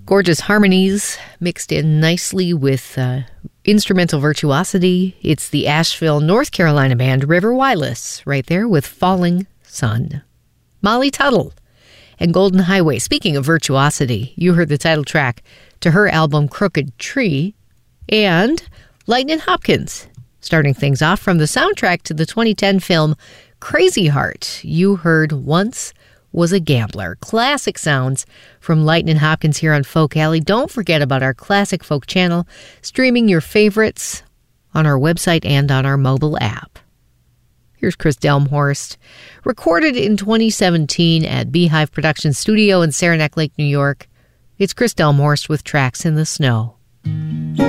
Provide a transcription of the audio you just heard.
Gorgeous harmonies mixed in nicely with instrumental virtuosity. It's the Asheville, North Carolina band River Wireless right there with Falling Sun. Molly Tuttle and Golden Highway. Speaking of virtuosity, you heard the title track to her album Crooked Tree. And Lightnin' Hopkins, starting things off from the soundtrack to the 2010 film Crazy Heart. You heard Once Was a Gambler. Classic sounds from Lightnin' Hopkins here on Folk Alley. Don't forget about our Classic Folk channel, streaming your favorites on our website and on our mobile app. Here's Chris Delmhorst, recorded in 2017 at Beehive Production Studio in Saranac Lake, New York. It's Chris Delmhorst with Tracks in the Snow.